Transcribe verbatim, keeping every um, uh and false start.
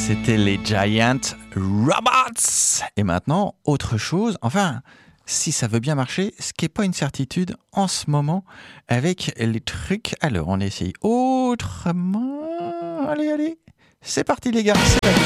C'était les Giant Robots. Et maintenant, autre chose. Enfin, si ça veut bien marcher, ce qui n'est pas une certitude en ce moment avec les trucs. Alors, on essaye autrement. Allez, allez. C'est parti, les gars. C'est parti.